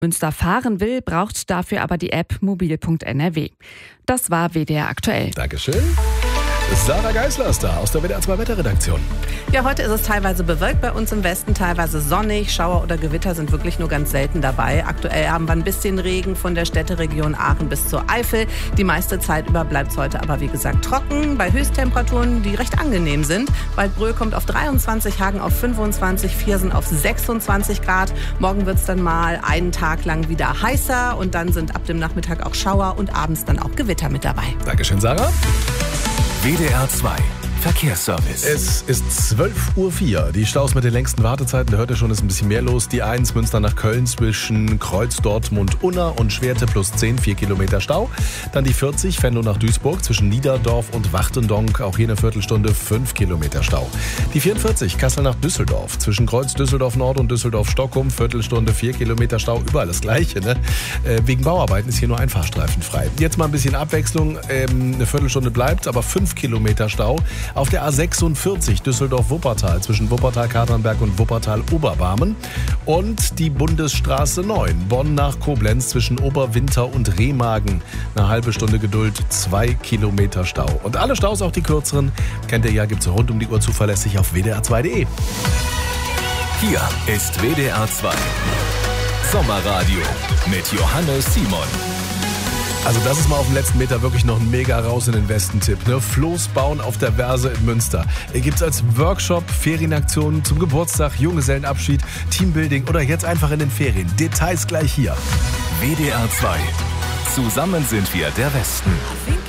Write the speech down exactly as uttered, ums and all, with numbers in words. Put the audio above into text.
Münster fahren will, braucht dafür aber die App mobil punkt n r w. Das war W D R aktuell. Dankeschön. Sarah Geisler ist da aus der W D R zwei Wetterredaktion. Ja, heute ist es teilweise bewölkt bei uns im Westen, teilweise sonnig. Schauer oder Gewitter sind wirklich nur ganz selten dabei. Aktuell haben wir ein bisschen Regen von der Städteregion Aachen bis zur Eifel. Die meiste Zeit über bleibt es heute aber wie gesagt trocken, bei Höchsttemperaturen, die recht angenehm sind. Waldbröl kommt auf dreiundzwanzig, Hagen auf fünfundzwanzig, Viersen auf sechsundzwanzig Grad. Morgen wird es dann mal einen Tag lang wieder heißer und dann sind ab dem Nachmittag auch Schauer und abends dann auch Gewitter mit dabei. Dankeschön, Sarah. W D R zwei Verkehrsservice. Es ist zwölf Uhr vier. Die Staus mit den längsten Wartezeiten, da hört ihr schon, ist ein bisschen mehr los. Die eins Münster nach Köln zwischen Kreuz, Dortmund, Unna und Schwerte plus zehn, vier Kilometer Stau. Dann die vierzig Venlo nach Duisburg zwischen Niederdorf und Wachtendonk, auch hier eine Viertelstunde, fünf Kilometer Stau. Die vierundvierzig Kassel nach Düsseldorf zwischen Kreuz Düsseldorf Nord und Düsseldorf Stockholm, Viertelstunde, vier Kilometer Stau, überall das Gleiche. Ne? Äh, wegen Bauarbeiten ist hier nur ein Fahrstreifen frei. Jetzt mal ein bisschen Abwechslung, ähm, eine Viertelstunde bleibt, aber fünf Kilometer Stau. Auf der A sechsundvierzig Düsseldorf-Wuppertal zwischen Wuppertal-Katernberg und Wuppertal-Oberbarmen und die Bundesstraße neun Bonn nach Koblenz zwischen Oberwinter und Remagen. Eine halbe Stunde Geduld, zwei Kilometer Stau. Und alle Staus, auch die kürzeren, kennt ihr ja, gibt's rund um die Uhr zuverlässig auf w d r zwei punkt d e. Hier ist W D R zwei Sommerradio mit Johannes Simon. Also das ist mal auf den letzten Meter wirklich noch ein mega raus in den Westen-Tipp. Ne? Floß bauen auf der Verse in Münster. Gibt's als Workshop, Ferienaktionen zum Geburtstag, Junggesellenabschied, Teambuilding oder jetzt einfach in den Ferien. Details gleich hier. W D R zwei. Zusammen sind wir der Westen.